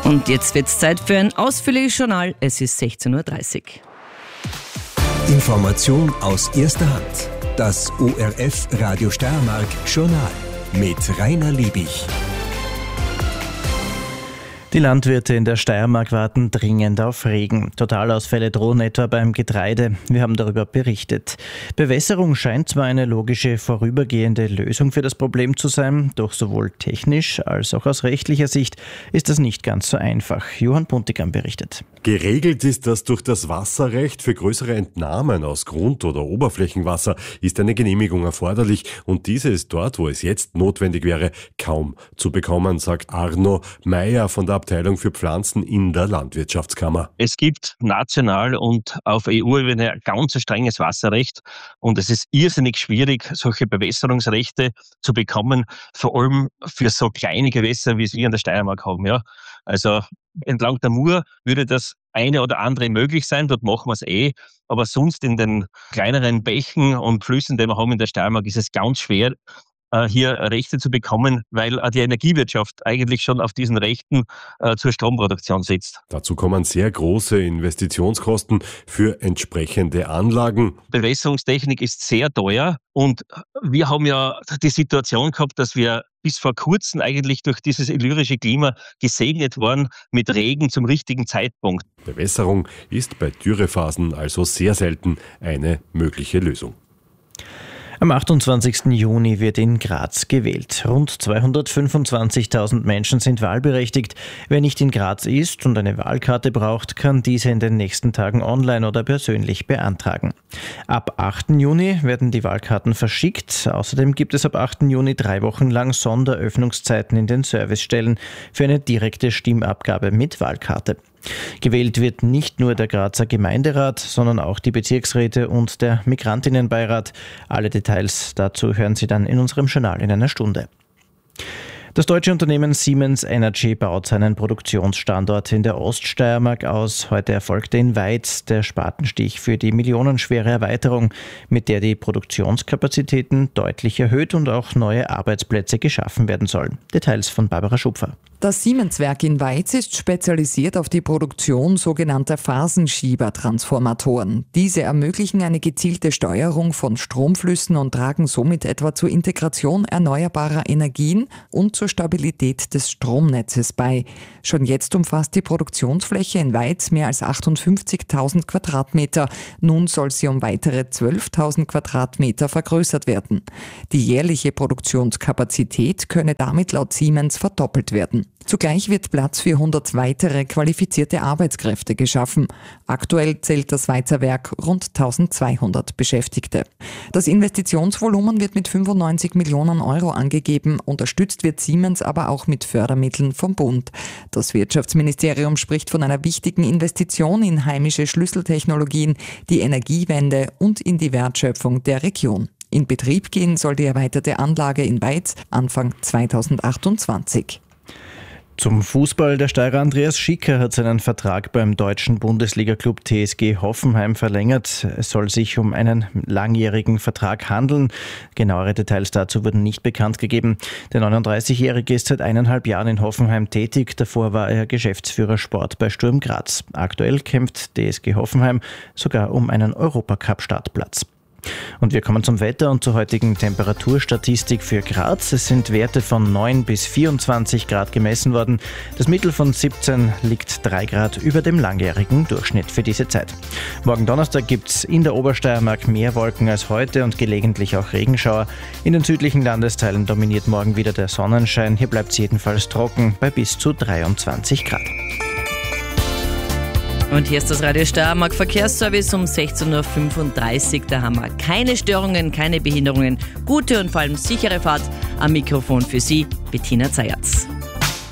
Und jetzt wird es Zeit für ein ausführliches Journal. Es ist 16:30 Uhr. Information aus erster Hand. Das ORF Radio Steiermark Journal mit Rainer Liebich. Die Landwirte in der Steiermark warten dringend auf Regen. Totalausfälle drohen etwa beim Getreide. Wir haben darüber berichtet. Bewässerung scheint zwar eine logische, vorübergehende Lösung für das Problem zu sein, doch sowohl technisch als auch aus rechtlicher Sicht ist das nicht ganz so einfach. Johann Puntigam berichtet. Geregelt ist das durch das Wasserrecht. Für größere Entnahmen aus Grund- oder Oberflächenwasser ist eine Genehmigung erforderlich und diese ist dort, wo es jetzt notwendig wäre, kaum zu bekommen, sagt Arno Meyer von der Abteilung für Pflanzen in der Landwirtschaftskammer. Es gibt national und auf EU-Ebene ein ganz strenges Wasserrecht und es ist irrsinnig schwierig, solche Bewässerungsrechte zu bekommen, vor allem für so kleine Gewässer, wie es wir in der Steiermark haben. Ja. Also entlang der Mur würde das eine oder andere möglich sein, dort machen wir es aber sonst in den kleineren Bächen und Flüssen, die wir haben in der Steiermark, ist es ganz schwer, hier Rechte zu bekommen, weil die Energiewirtschaft eigentlich schon auf diesen Rechten zur Stromproduktion sitzt. Dazu kommen sehr große Investitionskosten für entsprechende Anlagen. Bewässerungstechnik ist sehr teuer und wir haben ja die Situation gehabt, dass wir bis vor kurzem eigentlich durch dieses illyrische Klima gesegnet waren mit Regen zum richtigen Zeitpunkt. Bewässerung ist bei Dürrephasen also sehr selten eine mögliche Lösung. Am 28. Juni wird in Graz gewählt. Rund 225.000 Menschen sind wahlberechtigt. Wer nicht in Graz ist und eine Wahlkarte braucht, kann diese in den nächsten Tagen online oder persönlich beantragen. Ab 8. Juni werden die Wahlkarten verschickt. Außerdem gibt es ab 8. Juni 3 Wochen lang Sonderöffnungszeiten in den Servicestellen für eine direkte Stimmabgabe mit Wahlkarte. Gewählt wird nicht nur der Grazer Gemeinderat, sondern auch die Bezirksräte und der Migrantinnenbeirat. Alle Details dazu hören Sie dann in unserem Journal in einer Stunde. Das deutsche Unternehmen Siemens Energy baut seinen Produktionsstandort in der Oststeiermark aus. Heute erfolgte in Weiz der Spatenstich für die millionenschwere Erweiterung, mit der die Produktionskapazitäten deutlich erhöht und auch neue Arbeitsplätze geschaffen werden sollen. Details von Barbara Schupfer. Das Siemens-Werk in Weiz ist spezialisiert auf die Produktion sogenannter Phasenschiebertransformatoren. Diese ermöglichen eine gezielte Steuerung von Stromflüssen und tragen somit etwa zur Integration erneuerbarer Energien und zur Stabilität des Stromnetzes bei. Schon jetzt umfasst die Produktionsfläche in Weiz mehr als 58.000 Quadratmeter. Nun soll sie um weitere 12.000 Quadratmeter vergrößert werden. Die jährliche Produktionskapazität könne damit laut Siemens verdoppelt werden. Zugleich wird Platz für 100 weitere qualifizierte Arbeitskräfte geschaffen. Aktuell zählt das Weizer Werk rund 1200 Beschäftigte. Das Investitionsvolumen wird mit 95 Millionen Euro angegeben. Unterstützt wird Siemens aber auch mit Fördermitteln vom Bund. Das Wirtschaftsministerium spricht von einer wichtigen Investition in heimische Schlüsseltechnologien, die Energiewende und in die Wertschöpfung der Region. In Betrieb gehen soll die erweiterte Anlage in Weiz Anfang 2028. Zum Fußball. Der Steirer Andreas Schicker hat seinen Vertrag beim deutschen Bundesliga-Club TSG Hoffenheim verlängert. Es soll sich um einen langjährigen Vertrag handeln. Genauere Details dazu wurden nicht bekannt gegeben. Der 39-Jährige ist seit 1,5 Jahren in Hoffenheim tätig. Davor war er Geschäftsführer Sport bei Sturm Graz. Aktuell kämpft TSG Hoffenheim sogar um einen Europacup-Startplatz. Und wir kommen zum Wetter und zur heutigen Temperaturstatistik für Graz. Es sind Werte von 9 bis 24 Grad gemessen worden. Das Mittel von 17 liegt 3 Grad über dem langjährigen Durchschnitt für diese Zeit. Morgen Donnerstag gibt es in der Obersteiermark mehr Wolken als heute und gelegentlich auch Regenschauer. In den südlichen Landesteilen dominiert morgen wieder der Sonnenschein. Hier bleibt es jedenfalls trocken bei bis zu 23 Grad. Und hier ist das Radio Steiermark Verkehrsservice um 16:35 Uhr. Da haben wir keine Störungen, keine Behinderungen, gute und vor allem sichere Fahrt. Am Mikrofon für Sie Bettina Zayatz.